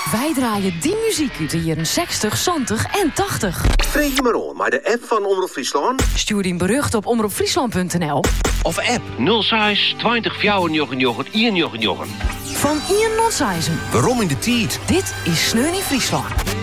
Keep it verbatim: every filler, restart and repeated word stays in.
Wij draaien die muziek uit de jaren zestig, zeventig en tachtig. Vreeg je maar om, maar de app van Omroep Friesland? Stuur die bericht op omroep friesland punt n l. Of app nul zes twintig vijfennegentig eenennegentig. Van Ian Nonseizen. Waarom in de tiet? Dit is Sneun in Friesland.